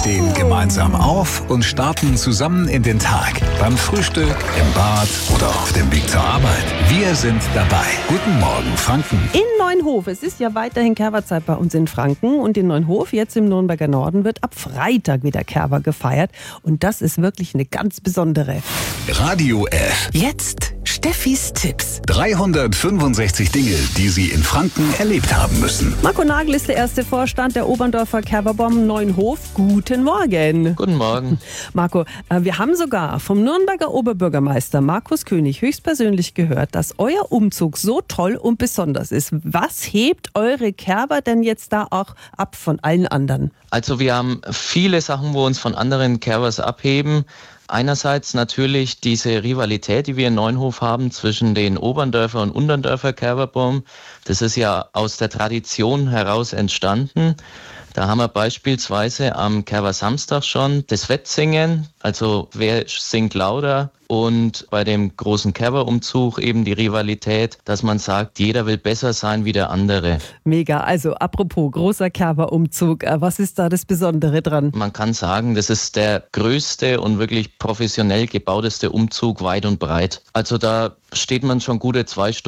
stehen gemeinsam auf und starten zusammen in den Tag. Beim Frühstück, im Bad oder auf dem Weg zur Arbeit. Wir sind dabei. Guten Morgen, Franken. In Neunhof, es ist ja weiterhin Kerberzeit bei uns in Franken und in Neunhof, jetzt im Nürnberger Norden, wird ab Freitag wieder Kerber gefeiert und das ist wirklich eine ganz besondere. Radio F. Jetzt Steffis Tipps. 365 Dinge, die Sie in Franken erlebt haben müssen. Marco Nagel ist der erste Vorstand der Oberndorfer Kerberbomben Neunhof. Guten Morgen. Guten Morgen. Marco, wir haben sogar vom Nürnberger Oberbürgermeister Markus König höchstpersönlich gehört, dass euer Umzug so toll und besonders ist. Was hebt eure Kerber denn jetzt da auch ab von allen anderen? Also wir haben viele Sachen, wo uns von anderen Kerbers abheben. Einerseits natürlich diese Rivalität, die wir in Neunhof haben zwischen den Oberndörfer und Unterndörfer Kerberbomben. Das ist ja aus der Tradition heraus entstanden. Da haben wir beispielsweise am Kerbersamstag schon das Wettsingen, also wer singt lauter, und bei dem großen Kerberumzug eben die Rivalität, dass man sagt, jeder will besser sein wie der andere. Mega, also apropos großer Kerberumzug, was ist da das Besondere dran? Man kann sagen, das ist der größte und wirklich professionell gebauteste Umzug weit und breit. Also da steht man schon gute 2 Stunden